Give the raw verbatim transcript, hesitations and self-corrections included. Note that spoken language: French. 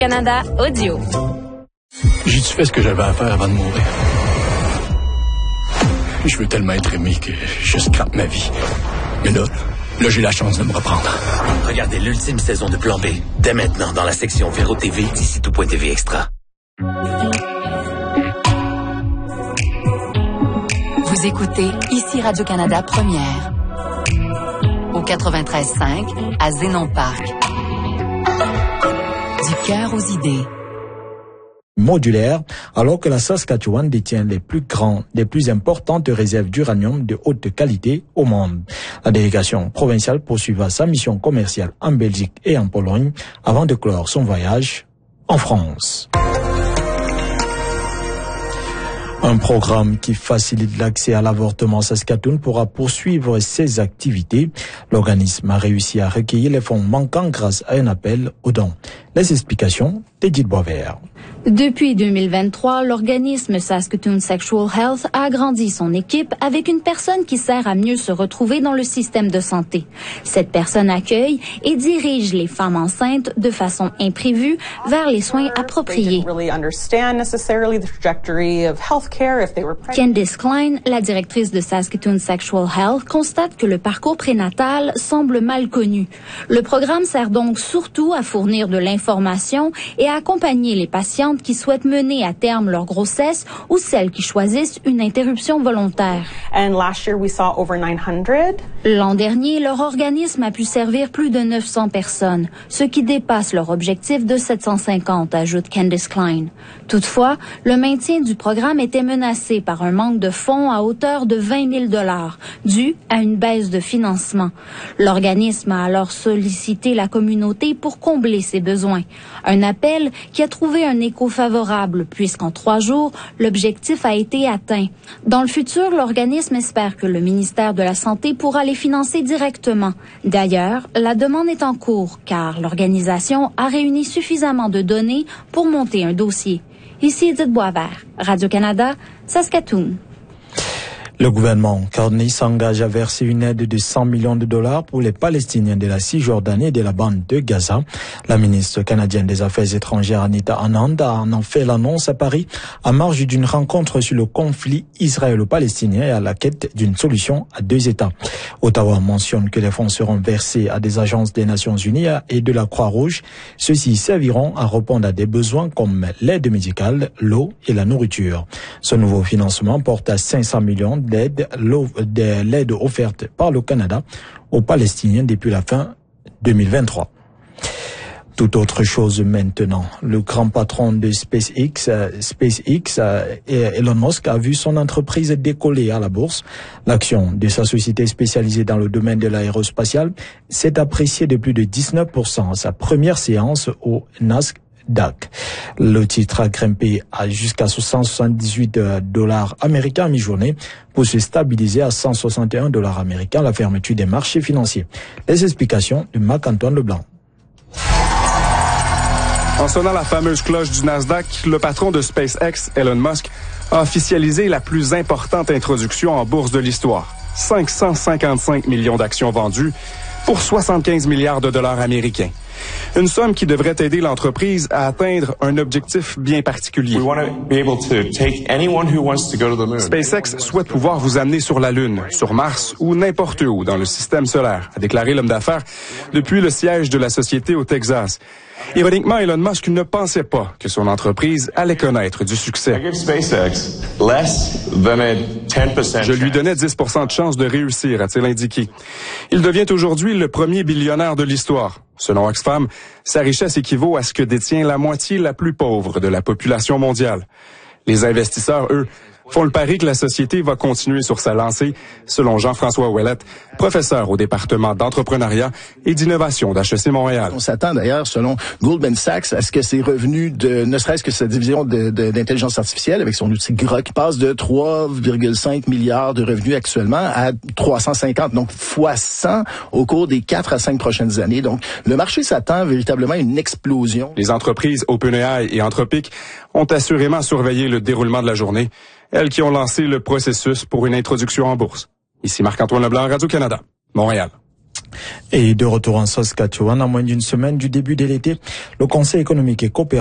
Canada Audio. J'ai-tu fait ce que j'avais à faire avant de mourir? Je veux tellement être aimé que je scrape ma vie. Mais là, là, j'ai la chance de me reprendre. Regardez l'ultime saison de Plan B, dès maintenant dans la section Véro T V d'ici tout point T V Extra. Vous écoutez ici Radio-Canada Première. Au quatre-vingt-treize cinq, à Zénon Park. Du cœur aux idées. Modulaire, alors que la Saskatchewan détient les plus grands, les plus importantes réserves d'uranium de haute qualité au monde. La délégation provinciale poursuivra sa mission commerciale en Belgique et en Pologne avant de clore son voyage en France. Un programme qui facilite l'accès à l'avortement Saskatoon pourra poursuivre ses activités. L'organisme a réussi à recueillir les fonds manquants grâce à un appel aux dons. Les explications d'Edith Boisvert. Depuis deux mille vingt-trois, l'organisme Saskatoon Sexual Health a agrandi son équipe avec une personne qui sert à mieux se retrouver dans le système de santé. Cette personne accueille et dirige les femmes enceintes de façon imprévue vers les soins appropriés. Candice Klein, la directrice de Saskatoon Sexual Health, constate que le parcours prénatal semble mal connu. Le programme sert donc surtout à fournir de l'information et à accompagner les patientes qui souhaitent mener à terme leur grossesse ou celles qui choisissent une interruption volontaire. L'an dernier, leur organisme a pu servir plus de neuf cents personnes, ce qui dépasse leur objectif de sept cent cinquante, ajoute Candice Klein. Toutefois, le maintien du programme était menacé par un manque de fonds à hauteur de vingt mille dollars, dû à une baisse de financement. L'organisme a alors sollicité la communauté pour combler ses besoins. Un appel qui a trouvé un écho favorable, puisqu'en trois jours, l'objectif a été atteint. Dans le futur, l'organisme espère que le ministère de la Santé pourra les financer directement. D'ailleurs, la demande est en cours, car l'organisation a réuni suffisamment de données pour monter un dossier. Ici Edith Boisvert, Radio-Canada, Saskatoon. Le gouvernement Carney s'engage à verser une aide de cent millions de dollars pour les Palestiniens de la Cisjordanie et de la bande de Gaza. La ministre canadienne des Affaires étrangères Anita Anand a en fait l'annonce à Paris à marge d'une rencontre sur le conflit israélo-palestinien et à la quête d'une solution à deux États. Ottawa mentionne que les fonds seront versés à des agences des Nations Unies et de la Croix-Rouge. Ceux-ci serviront à répondre à des besoins comme l'aide médicale, l'eau et la nourriture. Ce nouveau financement porte à cinq cents millions d'aide, de l'aide offerte par le Canada aux Palestiniens depuis la fin deux mille vingt-trois. Tout autre chose maintenant. Le grand patron de SpaceX, euh, SpaceX euh, Elon Musk a vu son entreprise décoller à la bourse. L'action de sa société spécialisée dans le domaine de l'aérospatial s'est appréciée de plus de dix-neuf pour cent à sa première séance au Nasdaq. D A C. Le titre a grimpé à jusqu'à cent soixante-dix-huit dollars américains à mi-journée pour se stabiliser à cent soixante et un dollars américains à la fermeture des marchés financiers. Les explications de Marc-Antoine Leblanc. En sonnant la fameuse cloche du Nasdaq, le patron de SpaceX, Elon Musk, a officialisé la plus importante introduction en bourse de l'histoire. cinq cent cinquante-cinq millions d'actions vendues pour soixante-quinze milliards de dollars américains. Une somme qui devrait aider l'entreprise à atteindre un objectif bien particulier. SpaceX souhaite pouvoir vous amener sur la Lune, sur Mars ou n'importe où dans le système solaire, a déclaré l'homme d'affaires depuis le siège de la société au Texas. Ironiquement, Elon Musk ne pensait pas que son entreprise allait connaître du succès. Je lui donnais dix pour cent de chance de réussir, a-t-il indiqué. Il devient aujourd'hui le premier billionnaire de l'histoire. Selon Oxfam, sa richesse équivaut à ce que détient la moitié la plus pauvre de la population mondiale. Les investisseurs, eux, font le pari que la société va continuer sur sa lancée, selon Jean-François Ouellette, professeur au département d'entrepreneuriat et d'innovation d'H E C Montréal. On s'attend d'ailleurs, selon Goldman Sachs, à ce que ses revenus de, ne serait-ce que sa division de, de, d'intelligence artificielle avec son outil Grok, passe de trois virgule cinq milliards de revenus actuellement à trois cent cinquante, donc fois cent au cours des quatre à cinq prochaines années. Donc, le marché s'attend véritablement à une explosion. Les entreprises OpenAI et Anthropic ont assurément surveillé le déroulement de la journée, elles qui ont lancé le processus pour une introduction en bourse. Ici Marc-Antoine Leblanc, Radio-Canada, Montréal. Et de retour en Saskatchewan, à moins d'une semaine du début de l'été, le Conseil économique et coopératif